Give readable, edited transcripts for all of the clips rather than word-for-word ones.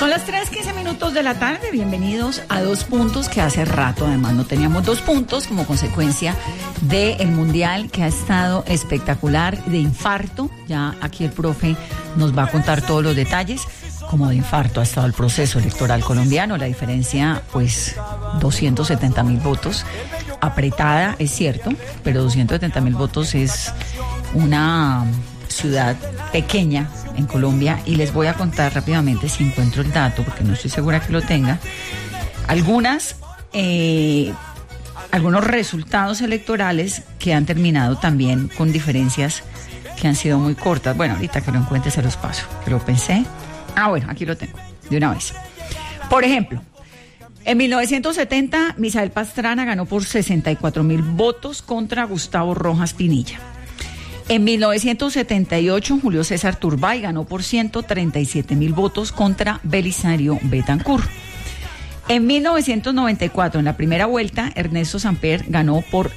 Son las 3:15 de la tarde, bienvenidos a Dos Puntos, que hace rato además no teníamos Dos Puntos como consecuencia del Mundial, que ha estado espectacular, de infarto. Ya aquí el profe nos va a contar todos los detalles. Como de infarto ha estado el proceso electoral colombiano, la diferencia pues 270.000 votos, apretada es cierto, pero 270.000 votos es una ciudad pequeña en Colombia, y les voy a contar rápidamente, si encuentro el dato, porque no estoy segura que lo tenga, algunos resultados electorales que han terminado también con diferencias que han sido muy cortas. Bueno, ahorita que lo encuentre se los paso, que lo pensé. Bueno, aquí lo tengo, de una vez. Por ejemplo, en 1970, Misael Pastrana ganó por 64.000 votos contra Gustavo Rojas Pinilla. En 1978, Julio César Turbay ganó por 137.000 votos contra Belisario Betancur. En 1994, en la primera vuelta, Ernesto Samper ganó por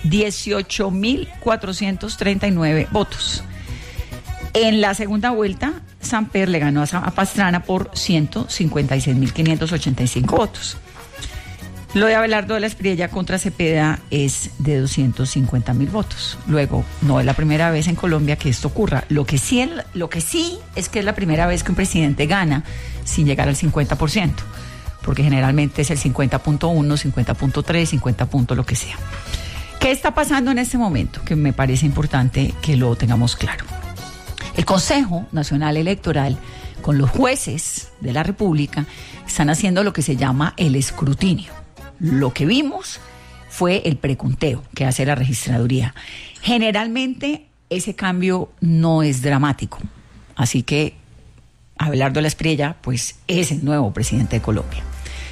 18.439 votos. En la segunda vuelta, Samper le ganó a Pastrana por 156.585 votos. Lo de Abelardo de la Espriella contra Cepeda es de 250.000 votos. Luego, no es la primera vez en Colombia que esto ocurra. Lo que sí es que es la primera vez que un presidente gana sin llegar al 50%, porque generalmente es el 50.1, 50.3, 50 lo que sea. ¿Qué está pasando en este momento? Que me parece importante que lo tengamos claro. El Consejo Nacional Electoral, con los jueces de la República, están haciendo lo que se llama el escrutinio. Lo que vimos fue el preconteo que hace la registraduría. Generalmente ese cambio no es dramático, así que Abelardo de la Espriella pues es el nuevo presidente de Colombia.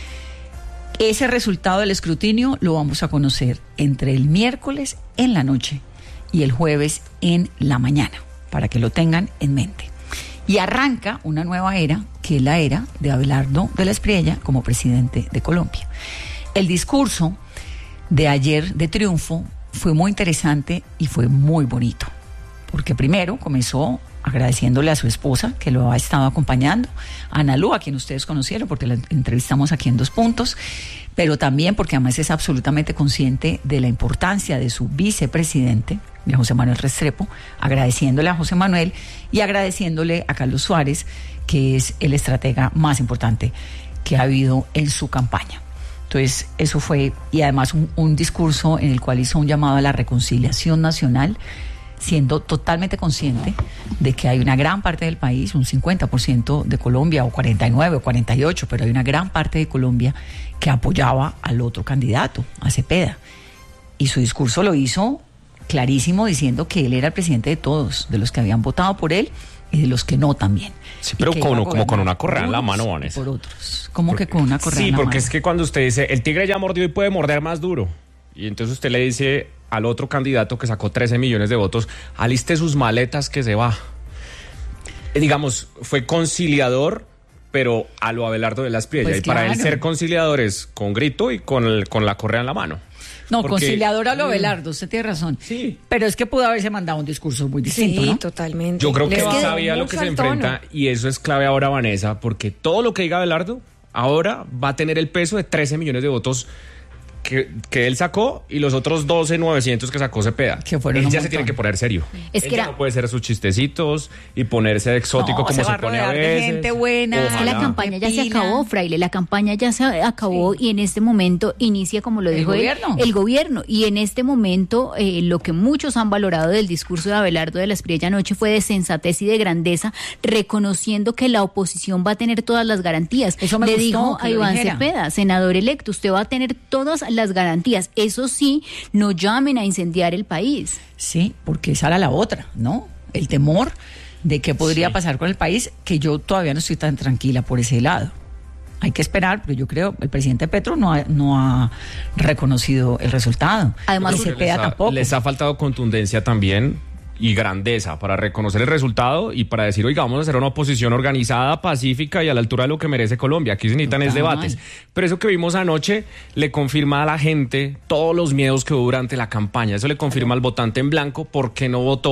Ese resultado del escrutinio lo vamos a conocer entre el miércoles en la noche y el jueves en la mañana, para que lo tengan en mente. Y arranca una nueva era, que es la era de Abelardo de la Espriella como presidente de Colombia. El discurso de ayer de triunfo fue muy interesante y fue muy bonito, porque primero comenzó agradeciéndole a su esposa, que lo ha estado acompañando, Ana Lu, a quien ustedes conocieron porque la entrevistamos aquí en Dos Puntos, pero también porque además es absolutamente consciente de la importancia de su vicepresidente, de José Manuel Restrepo, agradeciéndole a José Manuel y agradeciéndole a Carlos Suárez, que es el estratega más importante que ha habido en su campaña. Entonces, eso fue, y además un discurso en el cual hizo un llamado a la reconciliación nacional, siendo totalmente consciente de que hay una gran parte del país, un 50% de Colombia, o 49 o 48, pero hay una gran parte de Colombia que apoyaba al otro candidato, a Cepeda. Y su discurso lo hizo clarísimo, diciendo que él era el presidente de todos, de los que habían votado por él y de los que no también. Sí, pero como con una correa en la mano, Vanessa. Por otros. ¿Cómo que con una correa en la mano? Sí, porque es que cuando usted dice, el tigre ya mordió y puede morder más duro, y entonces usted le dice al otro candidato que sacó 13 millones de votos, aliste sus maletas que se va. Digamos, fue conciliador, pero a lo Abelardo de la Espriella. Pues y claro, para él ser conciliador es con grito y con la correa en la mano. No, porque, conciliador a lo Abelardo, usted tiene razón. Sí. Pero es que pudo haberse mandado un discurso muy distinto, ¿no? Sí, totalmente. Yo creo que él sabía lo que se enfrenta, y eso es clave ahora, Vanessa, porque todo lo que diga Abelardo ahora va a tener el peso de 13 millones de votos que él sacó y los otros 12.900 que sacó Cepeda. Él ya se tiene que poner serio. Es que no puede ser sus chistecitos y ponerse exótico como se pone a veces. Gente buena. Es que la campaña ya se acabó, Fraile. La campaña ya se acabó, sí. Y en este momento inicia, como lo dijo él, el gobierno. Y en este momento lo que muchos han valorado del discurso de Abelardo de la Espriella anoche fue de sensatez y de grandeza, reconociendo que la oposición va a tener todas las garantías. Eso me Le gustó, dijo a Iván Cepeda, senador electo, usted va a tener todas las garantías. Eso sí, no llamen a incendiar el país. Sí, porque esa era la otra, ¿no? El temor de qué podría pasar con el país, que yo todavía no estoy tan tranquila por ese lado. Hay que esperar, pero yo creo que el presidente Petro no ha reconocido el resultado. Además, Cepeda tampoco. Les ha faltado contundencia también y grandeza para reconocer el resultado y para decir, oiga, vamos a hacer una oposición organizada, pacífica y a la altura de lo que merece Colombia. Aquí se necesitan es debates. Pero eso que vimos anoche le confirma a la gente todos los miedos que hubo durante la campaña. Eso le confirma al votante en blanco por qué no votó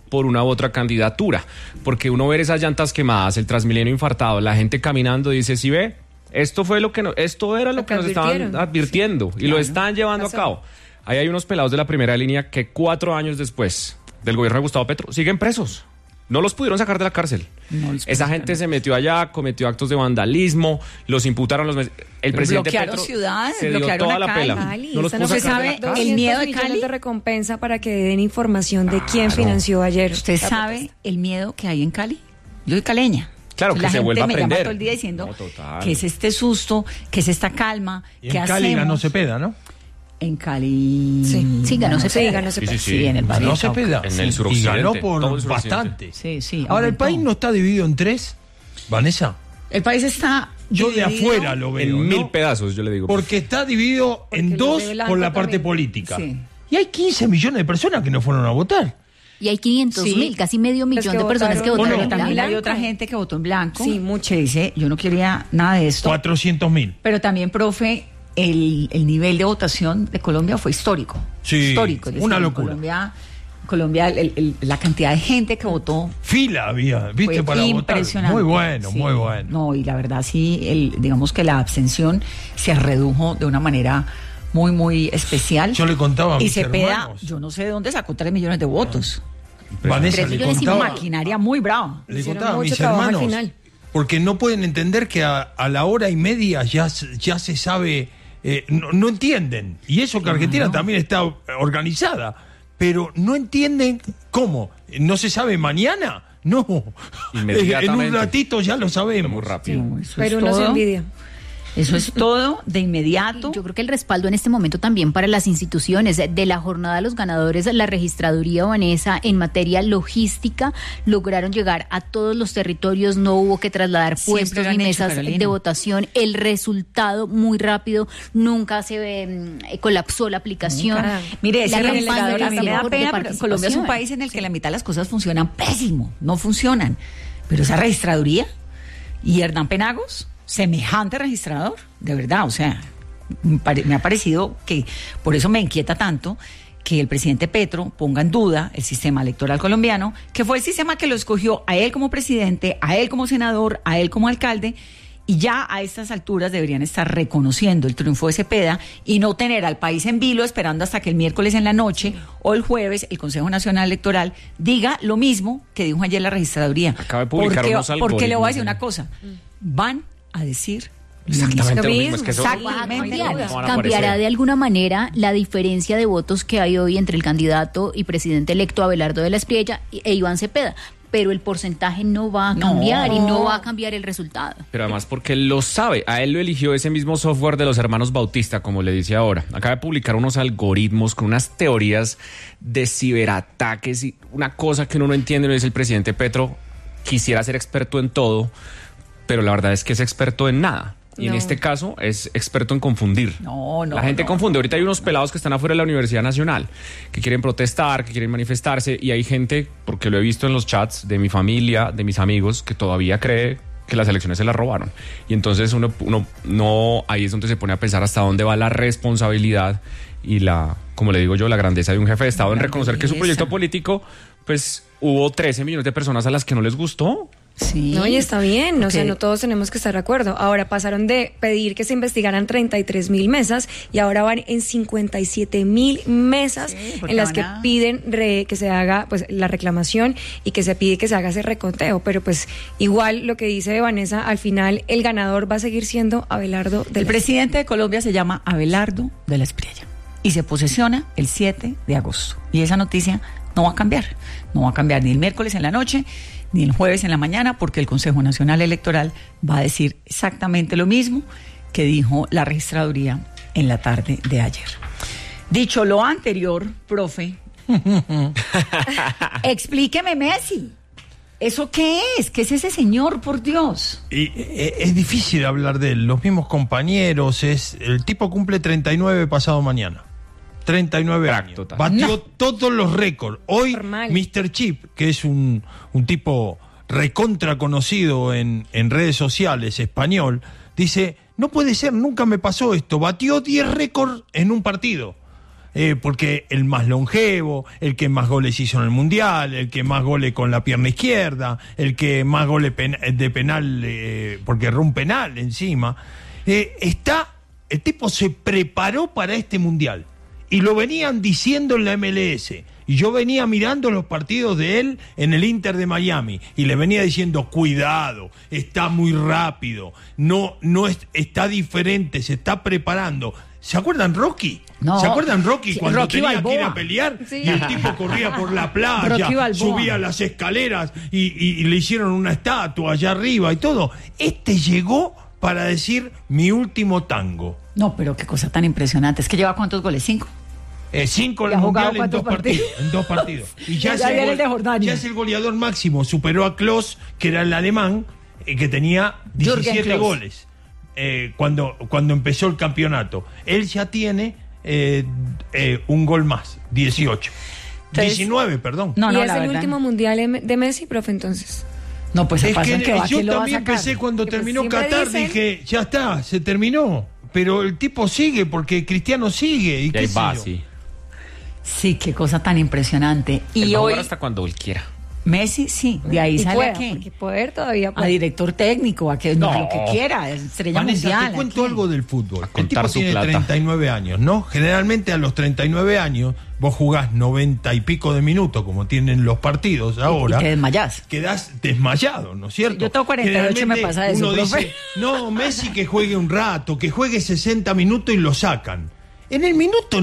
por una u otra candidatura, porque uno ver esas llantas quemadas, el Transmilenio infartado, la gente caminando, dice, ¿sí ve? Esto era lo que nos estaban advirtiendo y lo están llevando a cabo. Ahí hay unos pelados de la primera línea que 4 años después del gobierno de Gustavo Petro siguen presos. No los pudieron sacar de la cárcel. Esa gente se metió allá, cometió actos de vandalismo, los imputaron el presidente Petro ciudades, se dio toda la pela. Cali, no los pudo sacar sabe de la cárcel. el miedo de Cali de recompensa para que den información de quién financió ayer. ¿Usted sabe el miedo que hay en Cali? Yo soy caleña. Claro, que se vuelva a aprender. Me llama todo el día diciendo que es este susto, que es esta calma, y en Cali ganó Cepeda, ¿no? En Cali... Sí, ganó Cepeda. Sí, en el Valle. Ganó Cepeda. En el suroccidente. Y ganó por bastante. Sí. Ahora, ¿el país no está dividido en 3, Vanessa? El país está Yo de afuera lo veo, en 1000 ¿no? pedazos, yo le digo. Porque está dividido en 2 por la parte política. Sí. Y hay 15 millones de personas que no fueron a votar. Y hay 500.000, casi medio millón de personas que votaron en blanco. También hay otra gente que votó en blanco. Sí, mucho. Que dice, yo no quería nada de esto. 400.000. Pero también, profe, el nivel de votación de Colombia fue histórico. Sí, histórico. Es decir, una locura. Colombia la cantidad de gente que votó. Fila había, ¿viste? Para votar. Impresionante. Muy bueno, sí. muy bueno. No, y la verdad sí, digamos que la abstención se redujo de una manera muy, muy especial. Yo le contaba a mis Cepeda, hermanos. yo no sé de dónde sacó 3 millones de votos. Vanessa, 3 le millones contaba, y maquinaria muy brava. le contaba a mis hermanos, porque no pueden entender que a la hora y media ya se sabe, no entienden. Y eso que Argentina también está organizada, pero no entienden cómo. ¿No se sabe mañana? No. En un ratito ya lo sabemos. Muy rápido. Sí, pero uno se envidia. Eso es todo de inmediato. Yo creo que el respaldo en este momento también para las instituciones de la jornada de los ganadores, la registraduría, Vanessa, en materia logística, lograron llegar a todos los territorios, no hubo que trasladar puestos ni mesas de votación, el resultado muy rápido, nunca se colapsó la aplicación. Nunca. Mire, ese registrador a mí me da pena, pero Colombia es un país en el que la mitad de las cosas funcionan pésimo, no funcionan. Pero esa registraduría y Hernán Penagos, semejante registrador, de verdad, o sea, me ha parecido que, por eso me inquieta tanto, que el presidente Petro ponga en duda el sistema electoral colombiano, que fue el sistema que lo escogió a él como presidente, a él como senador, a él como alcalde, y ya a estas alturas deberían estar reconociendo el triunfo de Cepeda y no tener al país en vilo esperando hasta que el miércoles en la noche o el jueves el Consejo Nacional Electoral diga lo mismo que dijo ayer la registraduría. Acaba de publicar unos algoritmos. Porque le voy a decir una cosa, van a decir exactamente lo mismo. Es que eso cambiará de alguna manera la diferencia de votos que hay hoy entre el candidato y presidente electo Abelardo de la Espriella e Iván Cepeda, pero el porcentaje no va a cambiar y no va a cambiar el resultado. Pero además porque él lo sabe, a él lo eligió ese mismo software de los hermanos Bautista, como le dice ahora. Acaba de publicar unos algoritmos con unas teorías de ciberataques y una cosa que uno no entiende. No es el presidente Petro quisiera ser experto en todo, pero la verdad es que es experto en nada. Y en este caso es experto en confundir. La gente confunde. Ahorita hay unos pelados que están afuera de la Universidad Nacional, que quieren protestar, que quieren manifestarse, y hay gente, porque lo he visto en los chats de mi familia, de mis amigos, que todavía cree que las elecciones se las robaron. Y entonces uno no, ahí es donde se pone a pensar hasta dónde va la responsabilidad y como le digo yo, la grandeza de un jefe de Estado en reconocer que su proyecto político, pues hubo 13 millones de personas a las que no les gustó. Sí. No, y está bien, o sea, no todos tenemos que estar de acuerdo. Ahora pasaron de pedir que se investigaran 33.000 mesas y ahora van en 57.000 mesas en las que piden que se haga pues la reclamación y que se pide que se haga ese reconteo, pero pues igual lo que dice Vanessa, al final el ganador va a seguir siendo Abelardo de la... El presidente de Colombia se llama Abelardo de la Espriella y se posesiona el 7 de agosto y esa noticia no va a cambiar ni el miércoles en la noche ni el jueves en la mañana, porque el Consejo Nacional Electoral va a decir exactamente lo mismo que dijo la registraduría en la tarde de ayer. Dicho lo anterior, profe, explíqueme, Messi, ¿eso qué es? ¿Qué es ese señor, por Dios? Y es difícil hablar de él, los mismos compañeros, el tipo cumple 39 pasado mañana. 39 años. Total. Batió todos los récords. Hoy, Mr. Chip, que es un tipo recontra conocido en redes sociales, español, dice, no puede ser, nunca me pasó esto. Batió 10 récords en un partido. porque el más longevo, el que más goles hizo en el Mundial, el que más goles con la pierna izquierda, el que más goles de penal, porque erró un penal encima. El tipo se preparó para este Mundial y lo venían diciendo en la MLS. Y yo venía mirando los partidos de él en el Inter de Miami y le venía diciendo, cuidado, está muy rápido, no está diferente, se está preparando. ¿Se acuerdan Rocky? No. ¿Se acuerdan Rocky cuando Rocky tenía Balboa. que ir a pelear? Sí. Y el tipo corría por la playa, subía las escaleras y le hicieron una estatua allá arriba y todo. Llegó para decir mi último tango. No, pero qué cosa tan impresionante. Es que lleva ¿cuántos goles? 5. 5 en ¿Y el ha jugado Mundial en dos partidos. Y ya es el goleador máximo. Superó a Klose, que era el alemán, que tenía 17 goles cuando empezó el campeonato. Él ya tiene un gol más, 18. Entonces, 19, perdón. No, ¿y es el último Mundial de Messi, profe, entonces? No, pues es que yo también pensé cuando terminó Qatar, dije, ya está, se terminó. Pero el tipo sigue, porque Cristiano sigue. ¿Y qué va, sé yo? sí. Sí, qué cosa tan impresionante. Él Y va a hoy jugar hasta cuando él quiera. Messi, sí, de ahí sale pueda, a qué? porque poder todavía A director técnico, a que lo que quiera, estrella Vanessa, mundial. te cuento algo del fútbol. A El contar tipo su tiene plata. 39 años, ¿no? Generalmente a los 39 años vos jugás 90 y pico de minutos, como tienen los partidos ahora. Y te desmayás. Quedás desmayado, ¿no es cierto? Yo tengo 48 y me pasa eso, Uno profe. dice, no, Messi que juegue un rato, que juegue 60 minutos y lo sacan. En el minuto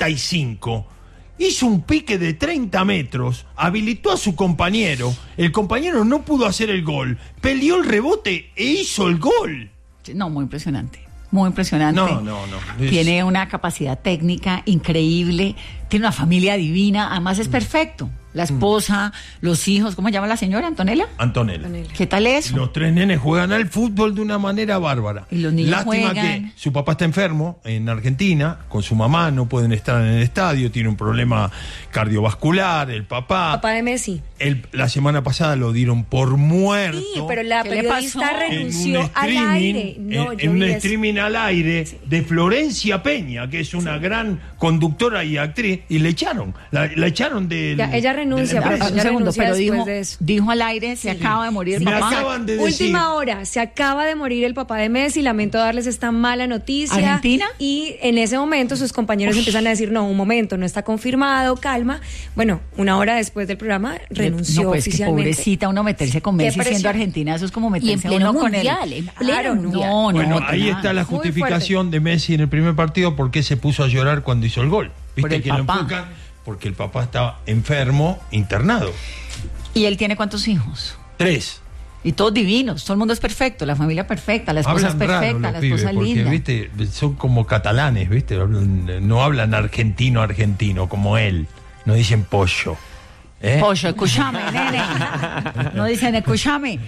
95 hizo un pique de 30 metros, habilitó a su compañero, el compañero no pudo hacer el gol, peleó el rebote e hizo el gol. No, muy impresionante. Muy impresionante. No. Tiene una capacidad técnica increíble, tiene una familia divina, además es perfecto. La esposa, los hijos, ¿cómo se llama la señora? ¿Antonella? Antonella. ¿Qué tal eso? Los 3 nenes juegan al fútbol de una manera bárbara. Y los niños Lástima juegan. que su papá está enfermo en Argentina, con su mamá, no pueden estar en el estadio, tiene un problema cardiovascular, el papá. Papá de Messi. La semana pasada lo dieron por muerto. Sí, pero la ¿Qué le periodista pasó? renunció al aire. No, yo en un vi eso. streaming al aire de Florencia Peña, que es una gran conductora y actriz, y le echaron. La echaron de. Ya, ella renuncia, de la pero empresa. Un segundo, renuncia pero después de eso. dijo al aire, se acaba de morir el Me papá. acaban de decir. Última hora, se acaba de morir el papá de Messi, lamento darles esta mala noticia. ¿Argentina? Y en ese momento sus compañeros empiezan a decir, no, un momento, no está confirmado, calma. Bueno, una hora después del programa renunció No, pues que oficialmente. pobrecita, uno meterse con Qué Messi siendo presión. Argentina, eso es como Y en meterse pleno uno con mundial, él. en pleno Claro, mundial. No, Bueno, ahí tenaz. está la Muy justificación de Messi en el primer partido porque se puso a llorar cuando hizo el gol. Por el ¿Viste que lo papá. enfocan? Porque el papá estaba enfermo, internado. ¿Y él tiene cuántos hijos? 3. Y todos divinos, todo el mundo es perfecto, la familia perfecta, la esposa Hablan es raro perfecta, los la pibes, esposa porque, linda. viste, son como catalanes, viste, no hablan argentino como él, no dicen pollo. Pollo, escúchame, nene. No dicen, escúchame,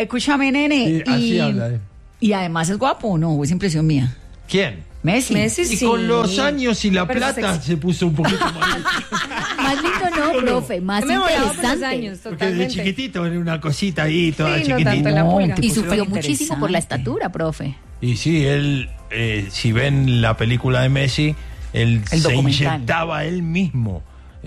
nene. Sí, así habla, Y además es guapo, ¿no? Es impresión mía. ¿Quién? Messi. Messi Y sí. con los años y la Pero plata sexy. se puso un poquito más. Más lindo no, profe, más Me he volado por los interesante. años, Porque de totalmente. chiquitito era una cosita ahí, toda Sí, no chiquitita. tanto la pulga. Y Pues sufrió era muchísimo por la interesante. estatura, profe. Y sí, él, si ven la película de Messi, él El se documental. inyectaba él mismo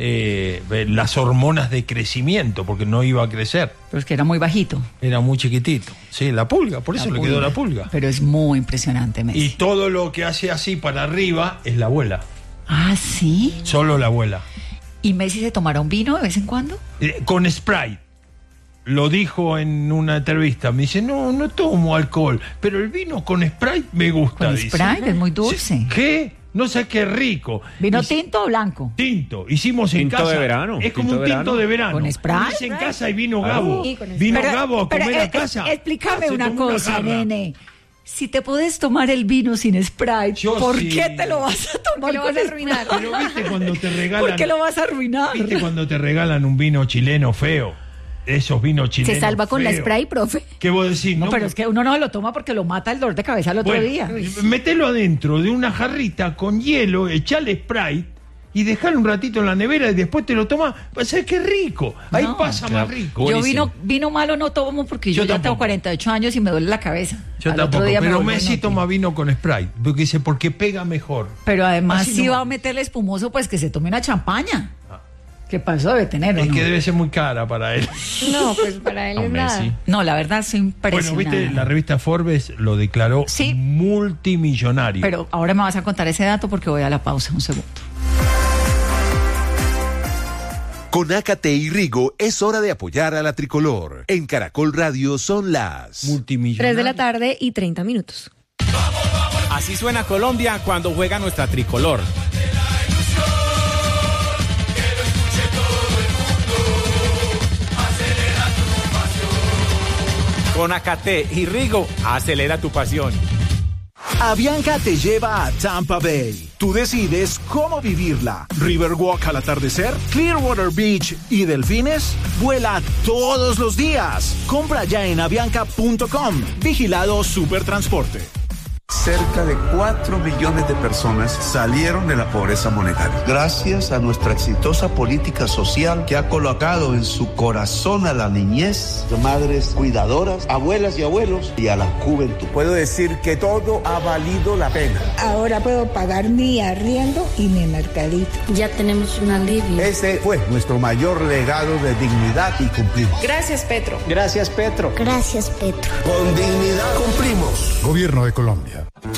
las hormonas de crecimiento, porque no iba a crecer. Pero es que era muy bajito. Era muy chiquitito. Sí, la pulga, por eso le quedó la pulga. Pero es muy impresionante, Messi. Y todo lo que hace así para arriba es la abuela. Ah, ¿sí? Solo la abuela. ¿Y Messi se tomará un vino de vez en cuando? Con Sprite. Lo dijo en una entrevista. Me dice, no tomo alcohol, pero el vino con Sprite me gusta. Con dice. Sprite, es muy dulce. ¿Qué? No sé qué rico. ¿Vino Dice, tinto o blanco? Tinto. Hicimos en Tinto casa. de verano, Es como tinto un de tinto de verano. ¿Con Sprite? Hice en casa y vino Gabo. Sí, con Sprite. Vino Gabo a comer a eh, casa. explícame Se una tomó cosa, jarra. nene. Si te puedes tomar el vino sin Sprite, Yo ¿por sí. qué te lo vas a tomar ¿Por qué lo con vas a arruinar? Sprite? Pero viste cuando te regalan. ¿Por qué lo vas a arruinar? ¿Viste cuando te regalan un vino chileno feo? Esos vinos chilenos. Se salva con la feos. spray, profe. ¿Qué vos decís? No, pero es que uno no lo toma porque lo mata el dolor de cabeza el otro Bueno, día. mételo adentro de una jarrita con hielo, echale Sprite y dejarlo un ratito en la nevera y después te lo tomas, vas a ver qué rico. Ahí pasa más rico. Yo vino malo no tomo porque yo ya tengo 48 años y me duele la cabeza. Yo tampoco, pero Messi toma vino con Sprite, porque dice, porque pega mejor. Pero además si va a meterle espumoso, pues que se tome una champaña. ¿Qué pasó? Debe tener, es que debe ser muy cara para él. No, pues para él es nada. No, la verdad soy impresionada. Bueno, viste, la revista Forbes lo declaró multimillonario. Pero ahora me vas a contar ese dato porque voy a la pausa, un segundo. Con Ácate y Rigo es hora de apoyar a la tricolor. En Caracol Radio son las 3 de la tarde y 30 minutos. Así suena Colombia cuando juega nuestra tricolor. Con Ácate y Rigo, acelera tu pasión. Avianca te lleva a Tampa Bay. Tú decides cómo vivirla. Riverwalk al atardecer, Clearwater Beach y delfines. Vuela todos los días. Compra ya en avianca.com. Vigilado Supertransporte. Cerca de 4 millones de personas salieron de la pobreza monetaria. Gracias a nuestra exitosa política social que ha colocado en su corazón a la niñez, madres cuidadoras, abuelas y abuelos y a la juventud. Puedo decir que todo ha valido la pena. Ahora puedo pagar mi arriendo y mi mercadito. Ya tenemos un alivio. Ese fue nuestro mayor legado de dignidad y cumplimos. Gracias, Petro. Gracias, Petro. Gracias, Petro. Con dignidad cumplimos. Gobierno de Colombia.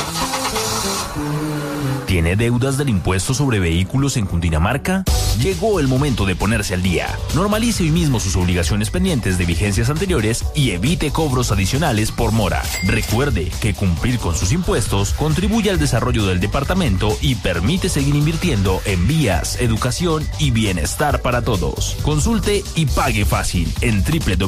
¿Tiene deudas del impuesto sobre vehículos en Cundinamarca? Llegó el momento de ponerse al día. Normalice hoy mismo sus obligaciones pendientes de vigencias anteriores y evite cobros adicionales por mora. Recuerde que cumplir con sus impuestos contribuye al desarrollo del departamento y permite seguir invirtiendo en vías, educación y bienestar para todos. Consulte y pague fácil en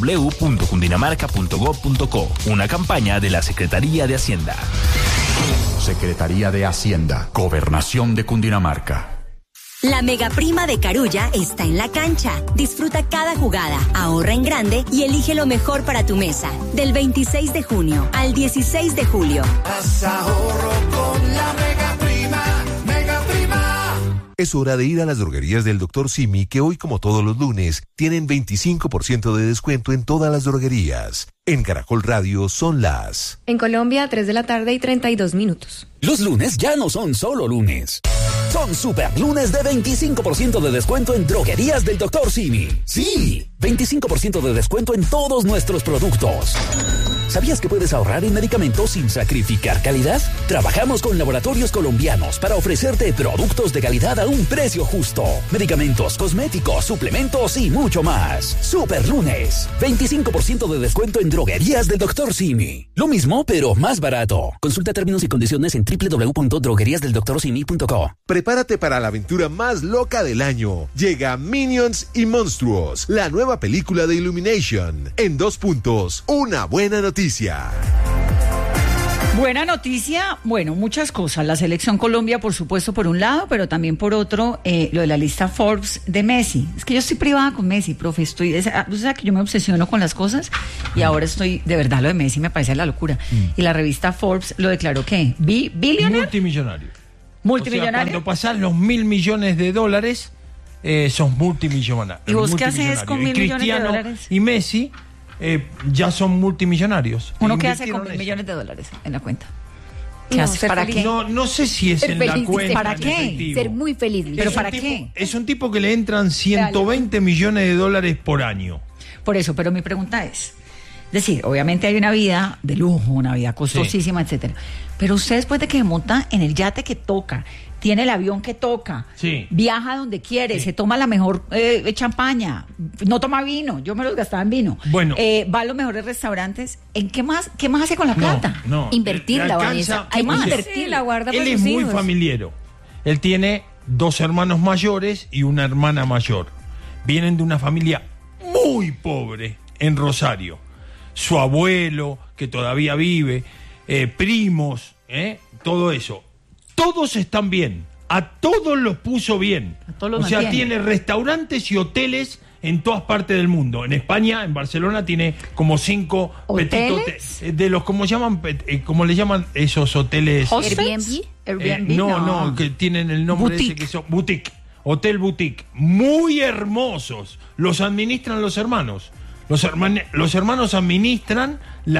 www.cundinamarca.gov.co. Una campaña de la Secretaría de Hacienda. Secretaría de Hacienda, Gobernación de Cundinamarca. La mega prima de Carulla está en la cancha. Disfruta cada jugada, ahorra en grande y elige lo mejor para tu mesa. Del 26 de junio al 16 de julio. Haz ahorro con la mega prima, mega prima. Es hora de ir a las droguerías del Dr. Simi, que hoy, como todos los lunes, tienen 25% de descuento en todas las droguerías. En Caracol Radio son las... En Colombia, 3 de la tarde y 32 minutos. Los lunes ya no son solo lunes. Son super lunes de 25% de descuento en droguerías del Dr. Simi. Sí, 25% de descuento en todos nuestros productos. ¿Sabías que puedes ahorrar en medicamentos sin sacrificar calidad? Trabajamos con laboratorios colombianos para ofrecerte productos de calidad a un precio justo. Medicamentos, cosméticos, suplementos y mucho más. Super lunes, 25% de descuento en droguerías del Dr. Simi. Lo mismo, pero más barato. Consulta términos y condiciones en www.drogueriasdeldoctorsimi.co. Prepárate para la aventura más loca del año. Llega Minions y Monstruos, la nueva película de Illumination. En 2 puntos, una buena noticia. Buena noticia, bueno, muchas cosas. La selección Colombia, por supuesto, por un lado, pero también por otro, lo de la lista Forbes de Messi. Es que yo estoy privada con Messi, profe. O sea, que yo me obsesiono con las cosas y ahora estoy, de verdad, lo de Messi me parece la locura. Y la revista Forbes lo declaró, ¿qué? ¿Billionaire? Multimillonario. ¿Multimillonario? O sea, cuando pasas los $1.000 millones, sos multimillonario. ¿Y vos qué haces con $1.000 millones de dólares? Y Messi ya son multimillonarios. ¿Uno qué hace con $1.000 millones en la cuenta? ¿Qué hace? ¿Para qué? No sé si es en la cuenta. ¿Para qué? Ser muy feliz. ¿Pero para qué? Es un tipo que le entran $120 millones de dólares por año. Por eso, pero mi pregunta es decir, obviamente hay una vida de lujo, una vida costosísima, etcétera. Pero usted, después de que monta en el yate que toca, tiene el avión que toca, viaja donde quiere, se toma la mejor champaña, no toma vino, yo me los gastaba en vino, va a los mejores restaurantes, ¿en qué más hace con la plata? Invertirla, Vanessa, hay más invertirla, guarda para sus hijos. Él es muy familiero, él tiene 2 hermanos mayores y una hermana mayor, vienen de una familia muy pobre en Rosario, su abuelo, que todavía vive, primos, todo eso. Todos están bien, a todos los puso bien. O sea, tiene restaurantes y hoteles en todas partes del mundo. En España, en Barcelona, tiene como 5 ¿Hoteles? de los, ¿cómo le llaman esos hoteles? Airbnb. No, que tienen el nombre boutique. ese que son boutique. hotel boutique, muy hermosos. Los administran los hermanos. Los hermanos administran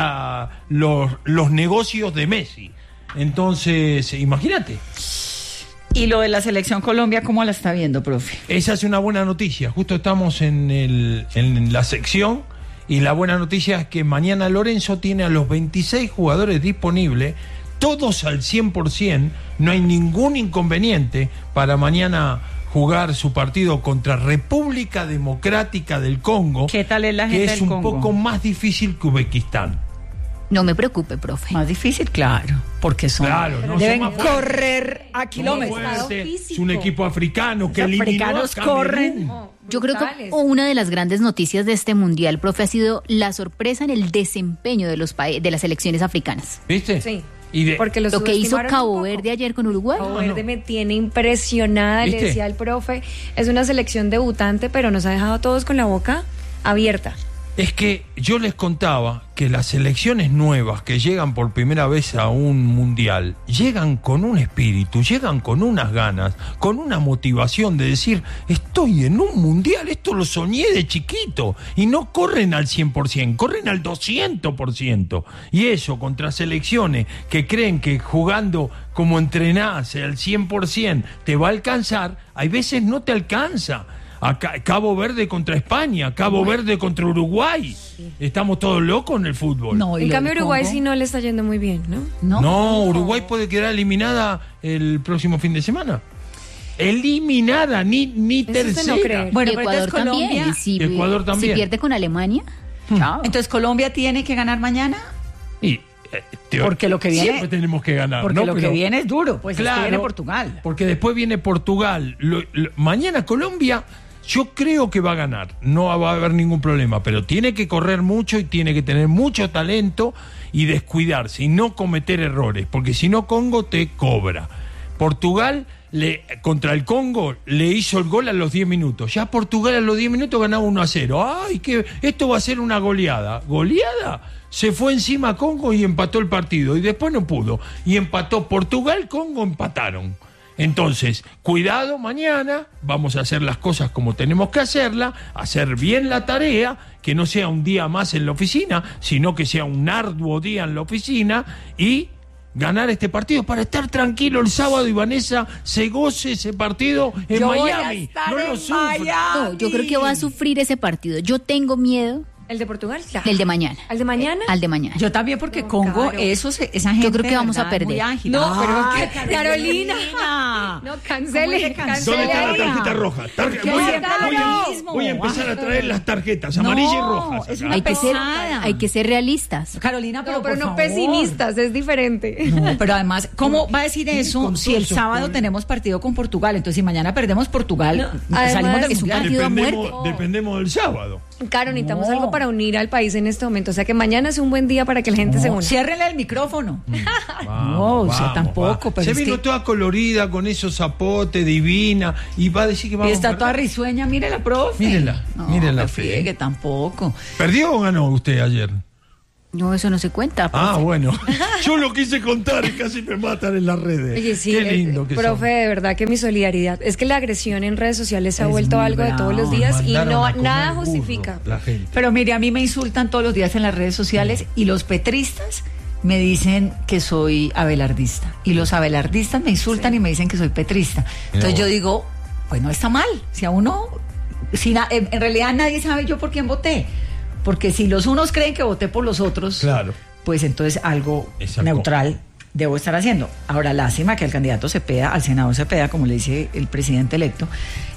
los negocios de Messi. Entonces, imagínate. ¿Y lo de la selección Colombia, cómo la está viendo, profe? Esa es una buena noticia. Justo estamos en la sección y la buena noticia es que mañana Lorenzo tiene a los 26 jugadores disponibles, todos al 100%. No hay ningún inconveniente para mañana jugar su partido contra República Democrática del Congo. ¿Qué tal es la gente del Congo? Que es un poco más difícil que Uzbekistán. No me preocupe, profe. Más difícil, claro, porque deben correr a kilómetros. Es un equipo africano que los africanos corren. Yo creo que una de las grandes noticias de este mundial, profe, ha sido la sorpresa en el desempeño de las selecciones africanas. ¿Viste? Sí. Porque lo que hizo Cabo Verde ayer con Uruguay. Cabo Verde me tiene impresionada, ¿viste? Le decía al profe, es una selección debutante, pero nos ha dejado a todos con la boca abierta. Es que yo les contaba que las selecciones nuevas que llegan por primera vez a un mundial llegan con un espíritu, llegan con unas ganas, con una motivación de decir, estoy en un mundial, esto lo soñé de chiquito, y no corren al 100%, corren al 200%. Y eso contra selecciones que creen que jugando como entrenás al 100% te va a alcanzar, hay veces no te alcanza. Cabo Verde contra España, Cabo Verde contra Uruguay. Estamos todos locos en el fútbol. No, en cambio Uruguay sí no le está yendo muy bien, ¿no? No, Uruguay puede quedar eliminada el próximo fin de semana. Eliminada, ni tercera. No, bueno, pero Ecuador también. Ecuador también. Si pierde con Alemania. Chao. Entonces Colombia tiene que ganar mañana. Porque lo que viene siempre tenemos que ganar, porque ¿no? lo que viene es duro, pues claro, viene Portugal. Porque después viene Portugal. Mañana Colombia, yo creo que va a ganar. No va a haber ningún problema, pero tiene que correr mucho y tiene que tener mucho talento y descuidarse y no cometer errores, porque si no Congo te cobra. Portugal contra el Congo le hizo el gol a los 10 minutos. Ya Portugal a los 10 minutos ganaba 1-0. ¡Ay, que esto va a ser una goleada! ¿Goleada? Se fue encima a Congo y empató el partido. Y después no pudo. Y empató Portugal, Congo empataron. Entonces, cuidado mañana. Vamos a hacer las cosas como tenemos que hacerlas. Hacer bien la tarea. Que no sea un día más en la oficina, sino que sea un arduo día en la oficina. Y ganar este partido para estar tranquilo el sábado y Vanessa se goce ese partido en yo Miami. No lo sufra. No, yo creo que va a sufrir ese partido. Yo tengo miedo. ¿El de Portugal? Claro. El de mañana. ¿Al de mañana? Al de mañana. Yo también, porque no, Congo, claro. Esa gente. Yo creo que vamos a perder. No, pero Carolina. No, cancele. ¿Dónde está la tarjeta roja? Voy a empezar a traer las tarjetas amarillas y rojas. Es una hay que ser realistas. Carolina, pero no pesimistas, es diferente. No, pero además, ¿cómo va a decir eso si el sábado tenemos partido con Portugal? Entonces, si mañana perdemos Portugal, salimos del mundial. Dependemos del sábado. Claro, necesitamos algo para unir al país en este momento. O sea que mañana es un buen día para que la gente se una. Ciérrenle el micrófono. Tampoco. Pero se vino toda colorida con esos zapotes, divina, y va a decir que vamos a está toda risueña, mírela, profe. Mírela, Fe. Que tampoco. ¿Perdió o ganó usted ayer? No, eso no se cuenta. Profe. Bueno. Yo lo quise contar y casi me matan en las redes. Oye, sí, qué lindo que profe, de verdad que mi solidaridad. Es que la agresión en redes sociales se ha vuelto algo de todos los días y nada justifica. Pero mire, a mí me insultan todos los días en las redes sociales y los petristas me dicen que soy abelardista. Y los abelardistas me insultan y me dicen que soy petrista. Entonces yo digo, pues no está mal. Si a uno, en realidad nadie sabe yo por quién voté. Porque si los unos creen que voté por los otros, claro, pues entonces algo neutral debo estar haciendo. Ahora, lástima que el candidato Cepeda, al senador Cepeda, como le dice el presidente electo,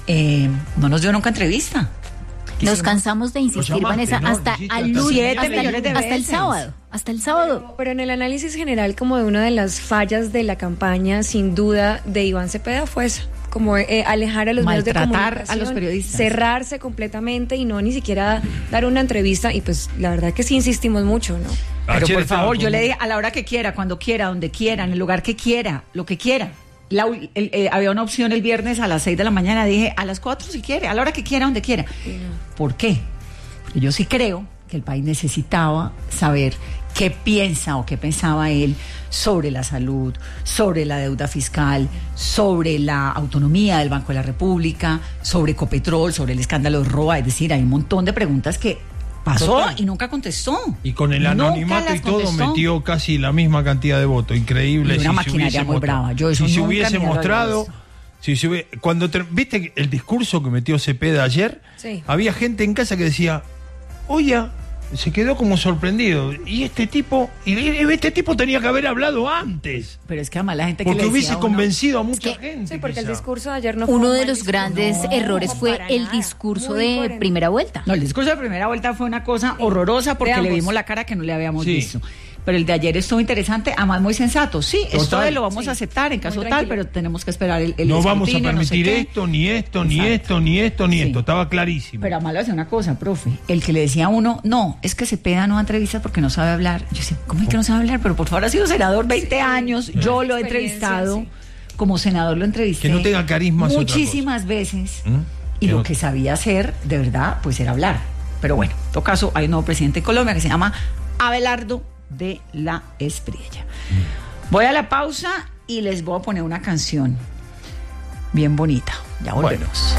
no nos dio nunca entrevista. Nos cansamos de insistir, Vanessa, hasta el lunes, hasta el sábado. Pero en el análisis general, como de una de las fallas de la campaña, sin duda, de Iván Cepeda fue esa. Como alejar a los medios de comunicación, a los periodistas, cerrarse completamente y no ni siquiera dar una entrevista. Y pues la verdad que sí insistimos mucho, ¿no? Pero por favor, yo le dije a la hora que quiera, cuando quiera, donde quiera, en el lugar que quiera, lo que quiera. Había una opción el viernes a las 6 de la mañana, dije a las 4 si quiere, a la hora que quiera, donde quiera. Sí, no. ¿Por qué? Porque yo sí creo que el país necesitaba saber qué piensa o qué pensaba él sobre la salud, sobre la deuda fiscal, sobre la autonomía del Banco de la República, sobre Ecopetrol, sobre el escándalo de Roa. Es decir, hay un montón de preguntas que pasó y nunca contestó. Y con el anonimato y todo metió casi la misma cantidad de votos. Increíble. Y una maquinaria muy brava. Yo eso si se nunca hubiese mostrado... ¿Viste el discurso que metió Cepeda ayer? Sí. Había gente en casa que decía, oye, se quedó como sorprendido. Y este tipo tenía que haber hablado antes. Pero es que además la gente que porque le hubiese decía convencido a mucha gente. Sí, porque quizá. el discurso de ayer no fue uno de los grandes errores fue el discurso de primera vuelta. No, el discurso de primera vuelta fue una cosa horrorosa porque le vimos la cara que no le habíamos visto. Pero el de ayer estuvo interesante, además muy sensato. Sí, esto lo vamos a aceptar en caso tal, pero tenemos que esperar el no vamos a permitir esto, ni esto, ni esto, ni esto, ni esto. Estaba clarísimo. Pero además lo hace una cosa, profe. El que le decía a uno, no, es que Cepeda no da entrevistas porque no sabe hablar. Yo decía, ¿cómo es que no sabe hablar? Pero por favor, ha sido senador 20 años. Yo lo he entrevistado. Como senador lo entrevisté. Que no tenga carisma muchísimas veces. Y lo que sabía hacer, de verdad, pues era hablar. Pero bueno, en todo caso, hay un nuevo presidente de Colombia que se llama Abelardo de la Espriella. Voy a la pausa y les voy a poner una canción bien bonita. Ya volvemos.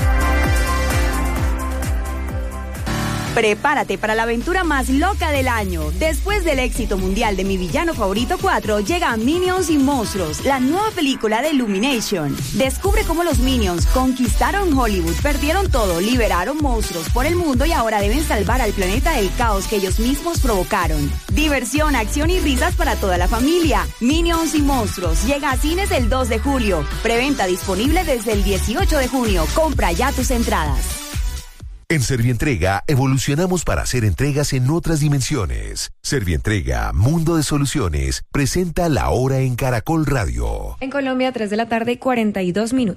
Prepárate para la aventura más loca del año. Después del éxito mundial de Mi Villano Favorito 4, llega Minions y Monstruos, la nueva película de Illumination. Descubre cómo los Minions conquistaron Hollywood, perdieron todo, liberaron monstruos por el mundo y ahora deben salvar al planeta del caos que ellos mismos provocaron. Diversión, acción y risas para toda la familia. Minions y Monstruos llega a cines el 2 de julio. Preventa disponible desde el 18 de junio. Compra ya tus entradas. En Servientrega evolucionamos para hacer entregas en otras dimensiones. Servientrega, Mundo de Soluciones, presenta La Hora en Caracol Radio. En Colombia, 3:42 p.m.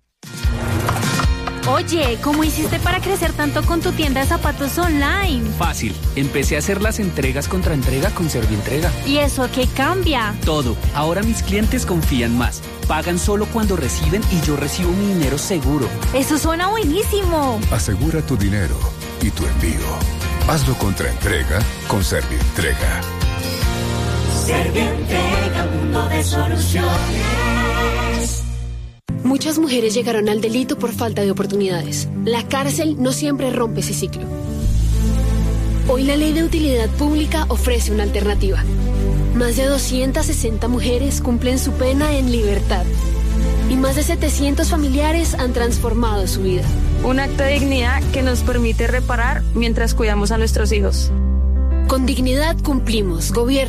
Oye, ¿cómo hiciste para crecer tanto con tu tienda de zapatos online? Fácil, empecé a hacer las entregas contra entrega con Servientrega. ¿Y eso qué cambia? Todo, ahora mis clientes confían más. Pagan solo cuando reciben y yo recibo mi dinero seguro. ¡Eso suena buenísimo! Asegura tu dinero y tu envío. Hazlo contra entrega con Servientrega. Servientrega, mundo de soluciones. Muchas mujeres llegaron al delito por falta de oportunidades. La cárcel no siempre rompe ese ciclo. Hoy la Ley de Utilidad Pública ofrece una alternativa. Más de 260 mujeres cumplen su pena en libertad. Y más de 700 familiares han transformado su vida. Un acto de dignidad que nos permite reparar mientras cuidamos a nuestros hijos. Con dignidad cumplimos, Gobierno.